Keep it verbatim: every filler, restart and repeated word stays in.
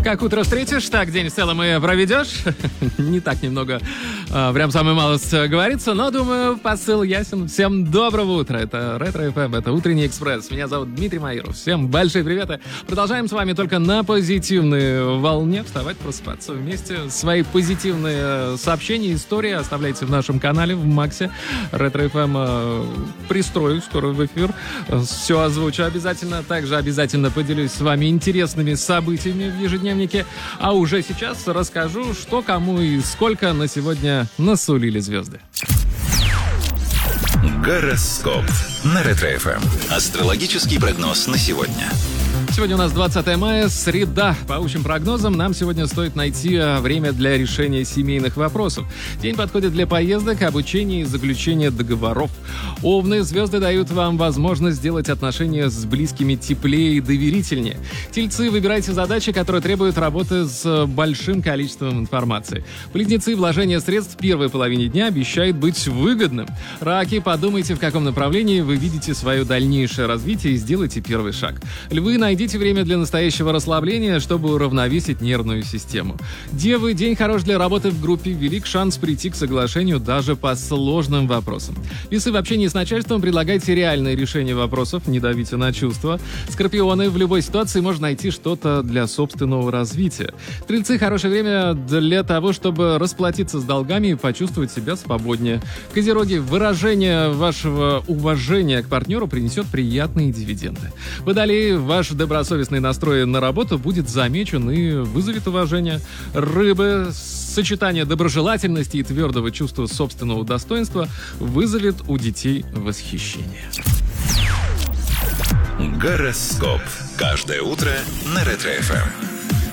Как утро встретишь, так день в целом и проведешь. Не так немного, а, прям самый малость говорится, но, думаю, посыл ясен. Всем доброго утра. Это Ретро эф эм, это Утренний экспресс. Меня зовут Дмитрий Майоров. Всем большие приветы. Продолжаем с вами только на позитивной волне. Вставать, просыпаться вместе. Свои позитивные сообщения, истории оставляйте в нашем канале, в Максе. Ретро эф эм пристрою скоро в эфир. Все озвучу обязательно. Также обязательно поделюсь с вами интересными событиями в ежедневнике. А уже сейчас расскажу, что кому и сколько на сегодня насулили звезды. Гороскоп на Ретро эф эм. Астрологический прогноз на сегодня. Сегодня у нас двадцатое мая, среда. По общим прогнозам, нам сегодня стоит найти время для решения семейных вопросов. День подходит для поездок, обучения и заключения договоров. Овны, звезды дают вам возможность сделать отношения с близкими теплее и доверительнее. Тельцы, выбирайте задачи, которые требуют работы с большим количеством информации. Близнецы, вложение средств в первой половине дня обещает быть выгодным. Раки, подумайте, в каком направлении вы видите свое дальнейшее развитие и сделайте первый шаг. Львы, найдите время для настоящего расслабления, чтобы уравновесить нервную систему. Девы, день хорош для работы в группе, велик шанс прийти к соглашению даже по сложным вопросам. Весы, в общении с начальством предлагайте реальное решение вопросов, не давите на чувства. Скорпионы, в любой ситуации можно найти что-то для собственного развития. Стрельцы, хорошее время для того, чтобы расплатиться с долгами и почувствовать себя свободнее. Козероги, выражение вашего уважения к партнеру принесет приятные дивиденды. Водолеи, ваш добросовестный настрой на работу будет замечен и вызовет уважение. Рыбы, сочетание доброжелательности и твердого чувства собственного достоинства вызовет у детей восхищение. Гороскоп. Каждое утро на Ретро эф эм.